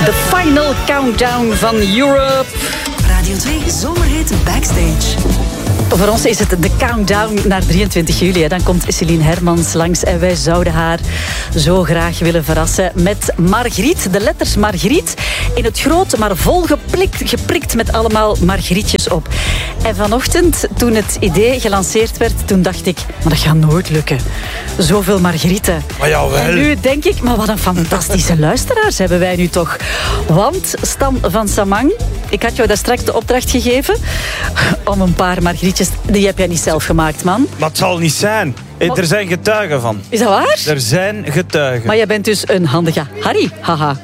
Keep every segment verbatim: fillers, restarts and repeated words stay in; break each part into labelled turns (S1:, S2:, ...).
S1: De final countdown van Europe.
S2: Radio twee Zomerhit Backstage.
S1: Voor ons is het de countdown naar drieëntwintig juli. Hè. Dan komt Céline Hermans langs en wij zouden haar zo graag willen verrassen met Margriet. De letters Margriet in het groot, maar vol geprikt, geprikt met allemaal Margrietjes op. En vanochtend, toen het idee gelanceerd werd, toen dacht ik, maar dat gaat nooit lukken. Zoveel Margrieten.
S3: Maar jawel.
S1: En nu denk ik, maar wat een fantastische luisteraars hebben wij nu toch. Want Stan van Samang, ik had jou daar straks de opdracht gegeven om een paar Margrietjes. Die heb jij niet zelf gemaakt, man.
S3: Maar het zal niet zijn. Hey, er zijn getuigen van.
S1: Is dat waar?
S3: Er zijn getuigen.
S1: Maar jij bent dus een handige Harry. Haha.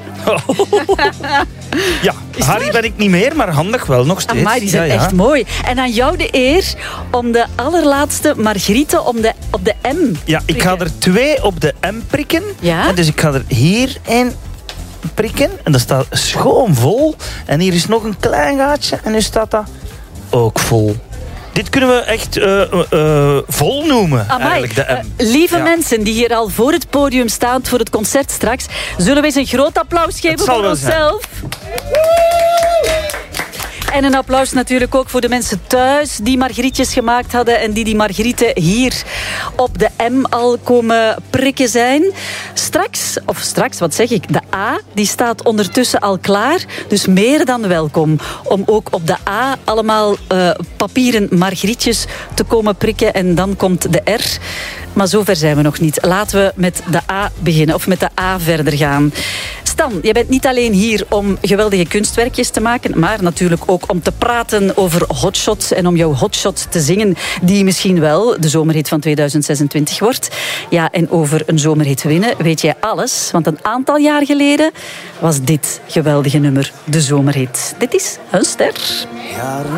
S3: Ja, Harry
S1: er?
S3: ben ik niet meer, maar handig wel nog steeds.
S1: Amai, die zijn
S3: ja, ja.
S1: echt mooi. En aan jou de eer om de allerlaatste Margriete om de, op de M
S3: Ja, ik ga er twee op de M prikken.
S1: Ja?
S3: En dus ik ga er hier één prikken. En dat staat schoon vol. En hier is nog een klein gaatje. En nu staat dat ook vol. Dit kunnen we echt uh, uh, vol noemen,
S1: Amai,
S3: eigenlijk, de M.
S1: uh, lieve
S3: Ja.
S1: mensen die hier al voor het podium staan voor het concert straks, zullen we eens een groot applaus geven
S3: zal
S1: voor
S3: wel
S1: onszelf? En een applaus natuurlijk ook voor de mensen thuis die Margrietjes gemaakt hadden en die die Margrieten hier op de M al komen prikken zijn. Straks, of straks, wat zeg ik, de A, die staat ondertussen al klaar. Dus meer dan welkom om ook op de A allemaal uh, papieren Margrietjes te komen prikken. En dan komt de R. Maar zover zijn we nog niet. Laten we met de A beginnen, of met de A verder gaan. Stan, je bent niet alleen hier om geweldige kunstwerkjes te maken, maar natuurlijk ook om te praten over hotshots en om jouw hotshot te zingen, die misschien wel de zomerhit van tweeduizend zesentwintig wordt. Ja, en over een zomerhit winnen weet jij alles, want een aantal jaar geleden was dit geweldige nummer de zomerhit. Dit is een ster.